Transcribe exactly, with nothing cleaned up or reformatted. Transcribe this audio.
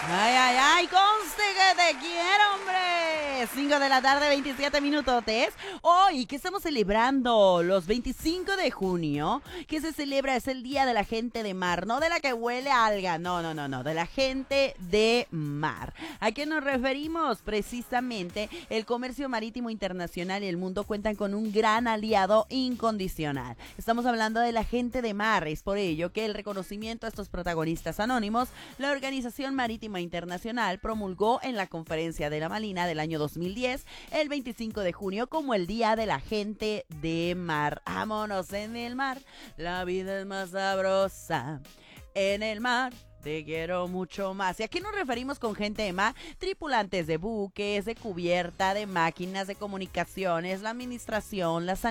Ay, ay, ay, conste que te quiero, hombre. Cinco de la tarde, veintisiete minutotes. Hoy, ¿qué estamos celebrando? Los veinticinco de junio. ¿Qué se celebra? Es el Día de la Gente de Mar. No de la que huele a alga. No, no, no, no. De la gente de mar. ¿A qué nos referimos? Precisamente, el comercio marítimo internacional y el mundo cuentan con un gran aliado incondicional. Estamos hablando de la gente de mar. Es por ello que el reconocimiento a estos protagonistas anónimos, la Organización Marítima Internacional promulgó en la Conferencia de la Malina del año dos mil diez el veinticinco de junio como el Día de la Gente de Mar. Vámonos en el mar, la vida es más sabrosa en el mar. Te quiero mucho más. ¿Y a qué nos referimos con gente de mar? Tripulantes de buques, de cubierta, de máquinas de comunicaciones, la administración, la sanidad,